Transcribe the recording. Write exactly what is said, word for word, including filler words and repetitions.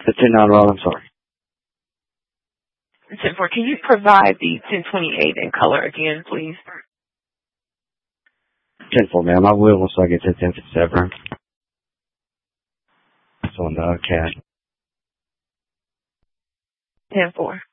The ten nine roll, I'm sorry. ten four, can you provide the ten twenty-eight in color again, please? ten four, ma'am. I will once I get to ten fifty-seven. It's on the cat. ten four.